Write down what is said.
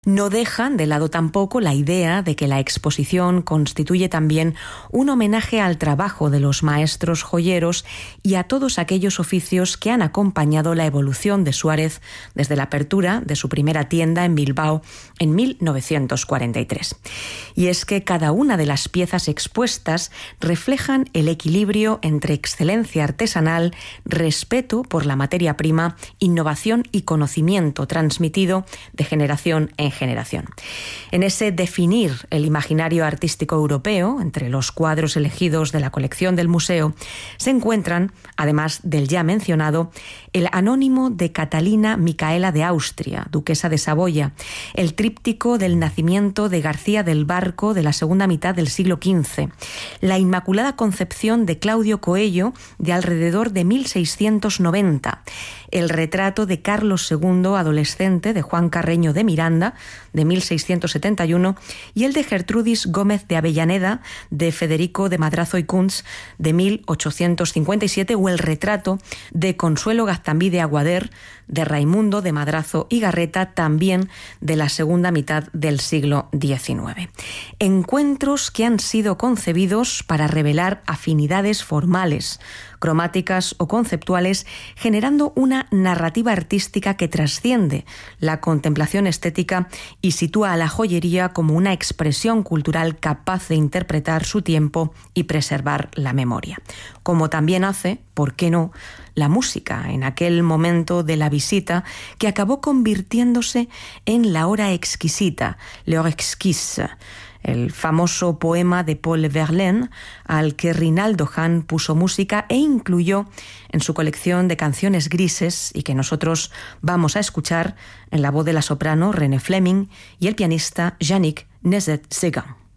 No dejan de lado tampoco la idea de que la exposición constituye también un homenaje al trabajo de los maestros joyeros y a todos aquellos oficios que han acompañado la evolución de Suárez desde la apertura de su primera tienda en Bilbao en 1943. Y es que cada una de las piezas expuestas reflejan el equilibrio entre excelencia artesanal, respeto por la materia prima, innovación y conocimiento transmitido de generación en generación. En ese definir el imaginario artístico europeo, entre los cuadros elegidos de la colección del museo, se encuentran, además del ya mencionado, el anónimo de Catalina Micaela de Austria, duquesa de Saboya, el tríptico del nacimiento de García del Barco de la segunda mitad del siglo XV, la Inmaculada Concepción de Claudio Coello de alrededor de 1690, el retrato de Carlos II adolescente de Juan Carreño de Miranda de 1671 y el de Gertrudis Gómez de Avellaneda de Federico de Madrazo y Kunz de 1857 o el retrato de Consuelo Gaztambí de Aguader de Raimundo de Madrazo y Garreta también de la segunda mitad del siglo XIX. Encuentros que han sido concebidos para revelar afinidades formales, cromáticas o conceptuales, generando una narrativa artística que trasciende la contemplación estética y sitúa a la joyería como una expresión cultural capaz de interpretar su tiempo y preservar la memoria. Como también hace, ¿por qué no?, la música en aquel momento de la visita que acabó convirtiéndose en la hora exquisita, l'heure exquise, el famoso poema de Paul Verlaine al que Rinaldo Hahn puso música e incluyó en su colección de canciones grises y que nosotros vamos a escuchar en la voz de la soprano René Fleming y el pianista Yannick Nézet-Séguin.